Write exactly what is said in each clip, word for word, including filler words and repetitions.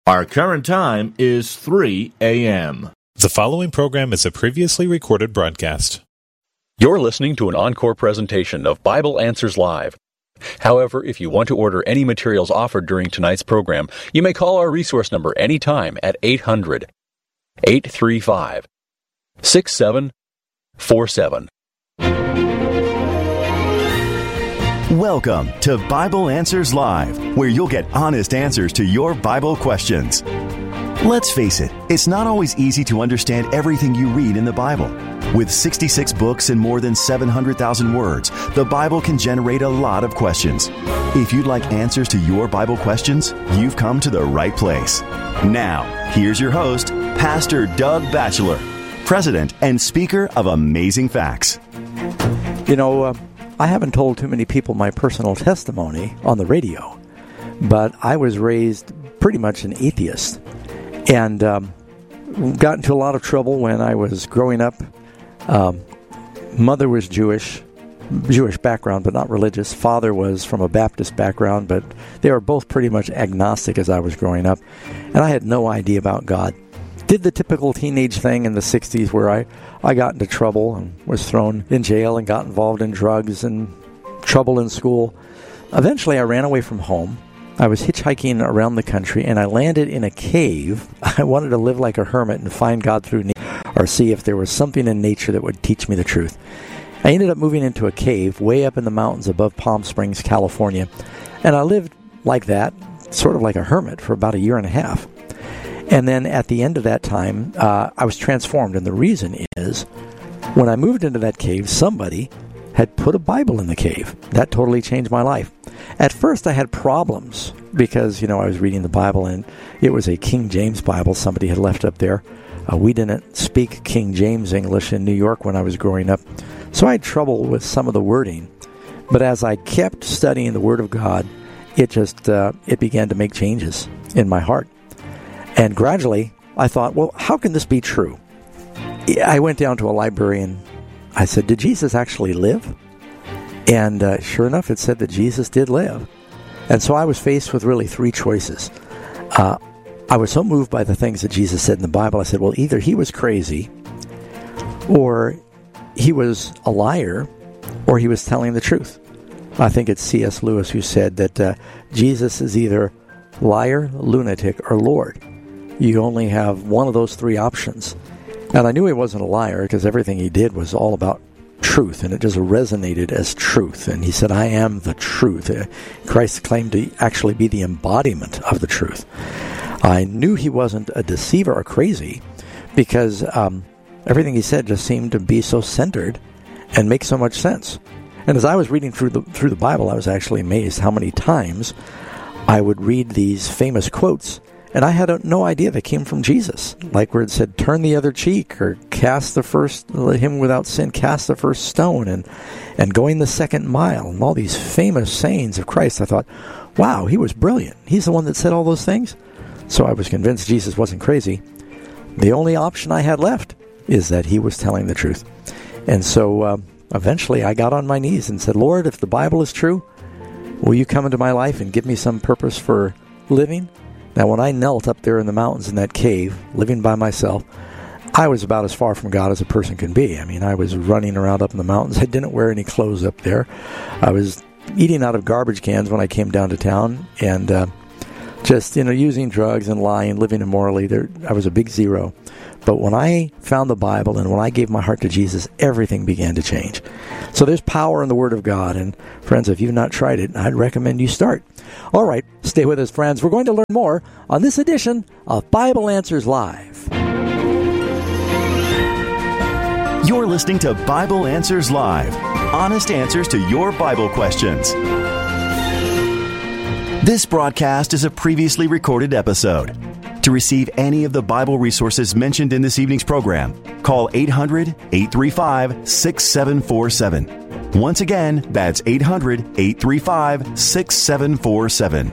Our current time is three a.m. The following program is a previously recorded broadcast. You're listening to an encore presentation of Bible Answers Live. However, if you want to order any materials offered during tonight's program, you may call our resource number anytime at eight hundred, eight three five, six seven four seven. Welcome to Bible Answers Live, where you'll get honest answers to your Bible questions. Let's face it, it's not always easy to understand everything you read in the Bible. With sixty-six books and more than seven hundred thousand words, the Bible can generate a lot of questions. If you'd like answers to your Bible questions, you've come to the right place. Now, here's your host, Pastor Doug Batchelor, President and Speaker of Amazing Facts. You know, uh, I haven't told too many people my personal testimony on the radio, but I was raised pretty much an atheist and um, got into a lot of trouble when I was growing up. Um, mother was Jewish, Jewish background, but not religious. Father was from a Baptist background, but they were both pretty much agnostic as I was growing up, and I had no idea about God. Did the typical teenage thing in the sixties where I, I got into trouble and was thrown in jail and got involved in drugs and trouble in school. Eventually, I ran away from home. I was hitchhiking around the country, and I landed in a cave. I wanted to live like a hermit and find God through nature, or see if there was something in nature that would teach me the truth. I ended up moving into a cave way up in the mountains above Palm Springs, California, and I lived like that, sort of like a hermit, for about a year and a half. And then at the end of that time, uh, I was transformed. And the reason is, when I moved into that cave, somebody had put a Bible in the cave. That totally changed my life. At first, I had problems because, you know, I was reading the Bible, and it was a King James Bible somebody had left up there. Uh, we didn't speak King James English in New York when I was growing up, so I had trouble with some of the wording. But as I kept studying the Word of God, it just uh, it began to make changes in my heart. And gradually, I thought, well, how can this be true? I went down to a library and I said, did Jesus actually live? And uh, sure enough, it said that Jesus did live. And so I was faced with really three choices. Uh, I was so moved by the things that Jesus said in the Bible, I said, well, either he was crazy, or he was a liar, or he was telling the truth. I think it's C S Lewis who said that uh, Jesus is either liar, lunatic, or Lord. You only have one of those three options. And I knew he wasn't a liar because everything he did was all about truth, and it just resonated as truth. And he said, I am the truth. Christ claimed to actually be the embodiment of the truth. I knew he wasn't a deceiver or crazy because um, everything he said just seemed to be so centered and make so much sense. And as I was reading through the through the Bible, I was actually amazed how many times I would read these famous quotes, and I had no idea they came from Jesus. Like where it said, turn the other cheek, or cast the first, him without sin, cast the first stone, and, and going the second mile, and all these famous sayings of Christ. I thought, wow, he was brilliant. He's the one that said all those things. So I was convinced Jesus wasn't crazy. The only option I had left is that he was telling the truth. And so uh, eventually I got on my knees and said, Lord, if the Bible is true, will you come into my life and give me some purpose for living? Now, when I knelt up there in the mountains in that cave, living by myself, I was about as far from God as a person can be. I mean, I was running around up in the mountains. I didn't wear any clothes up there. I was eating out of garbage cans when I came down to town, and uh, just, you know, using drugs and lying, living immorally. There, I was a big zero. But when I found the Bible and when I gave my heart to Jesus, everything began to change. So there's power in the Word of God. And friends, if you've not tried it, I'd recommend you start. All right, stay with us, friends. We're going to learn more on this edition of Bible Answers Live. You're listening to Bible Answers Live, honest answers to your Bible questions. This broadcast is a previously recorded episode. To receive any of the Bible resources mentioned in this evening's program, call eight hundred, eight three five, six seven four seven. Once again, that's eight hundred, eight three five, six seven four seven.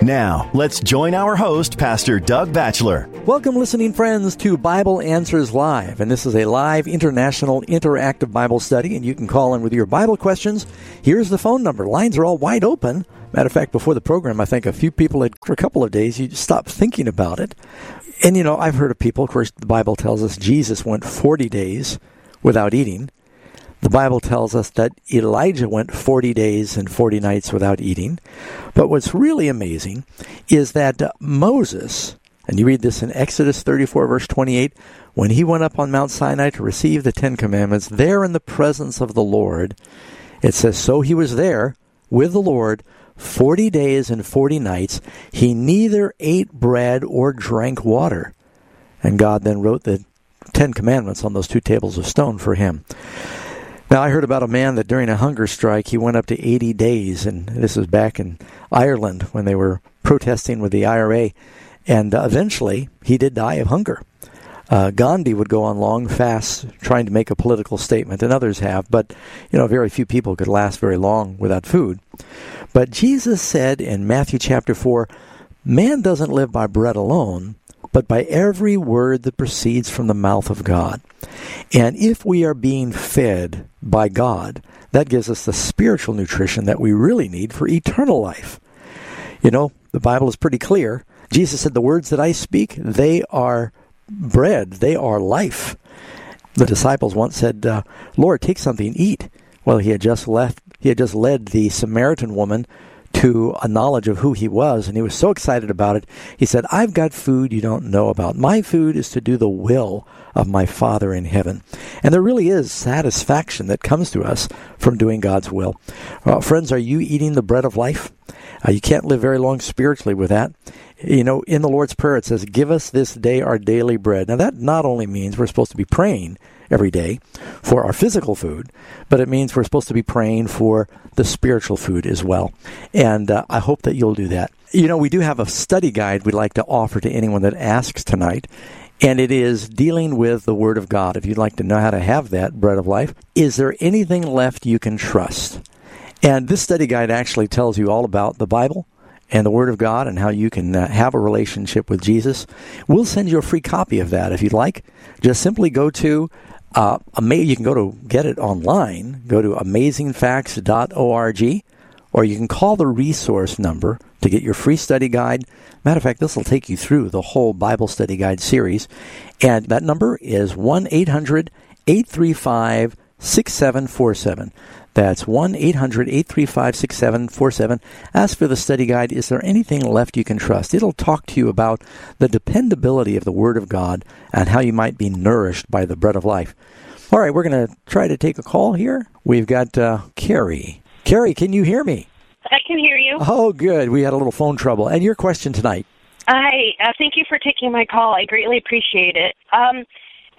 Now, let's join our host, Pastor Doug Batchelor. Welcome, listening friends, to Bible Answers Live. And this is a live international interactive Bible study, and you can call in with your Bible questions. Here's the phone number. Lines are all wide open. Matter of fact, before the program, I think a few people had, for a couple of days, you stopped thinking about it. And, you know, I've heard of people, of course, the Bible tells us Jesus went forty days without eating. The Bible tells us that Elijah went forty days and forty nights without eating. But what's really amazing is that uh, Moses, and you read this in Exodus thirty-four, verse twenty-eight, when he went up on Mount Sinai to receive the Ten Commandments, there in the presence of the Lord, it says, so he was there with the Lord forty days and forty nights. He neither ate bread or drank water. And God then wrote the Ten Commandments on those two tables of stone for him. Now, I heard about a man that during a hunger strike, he went up to eighty days, and this was back in Ireland when they were protesting with the I R A, and uh, eventually he did die of hunger. Uh, Gandhi would go on long fasts trying to make a political statement, and others have, but, you know, very few people could last very long without food. But Jesus said in Matthew chapter four, man doesn't live by bread alone, but by every word that proceeds from the mouth of God. And if we are being fed by God, that gives us the spiritual nutrition that we really need for eternal life. You know, the Bible is pretty clear. Jesus said, the words that I speak, they are bread. They are life. The disciples once said, uh, Lord, take something, eat. Well, he had just left. He had just led the Samaritan woman to a knowledge of who he was, and he was so excited about it. He said, I've got food you don't know about. My food is to do the will of my Father in heaven. And there really is satisfaction that comes to us from doing God's will. Uh, friends, are you eating the bread of life? Uh, you can't live very long spiritually with that. You know, in the Lord's Prayer it says, give us this day our daily bread. Now that not only means we're supposed to be praying every day for our physical food, but it means we're supposed to be praying for the spiritual food as well. And uh, I hope that you'll do that. You know, we do have a study guide we'd like to offer to anyone that asks tonight, and it is dealing with the Word of God. If you'd like to know how to have that bread of life, is there anything left you can trust? And this study guide actually tells you all about the Bible and the Word of God and how you can uh, have a relationship with Jesus. We'll send you a free copy of that if you'd like. Just simply go to Uh, you can go to get it online, go to amazing facts dot org, or you can call the resource number to get your free study guide. Matter of fact, this will take you through the whole Bible Study Guide series. And that number is one eight hundred eight three five six seven four seven. That's one eight hundred eight three five six seven four seven. Ask for the study guide. Is there anything left you can trust? It'll talk to you about the dependability of the Word of God and how you might be nourished by the bread of life. All right, we're going to try to take a call here. We've got uh, Carrie. Carrie, can you hear me? I can hear you. Oh, good. We had a little phone trouble. And your question tonight? Hi. Uh, thank you for taking my call. I greatly appreciate it. Um,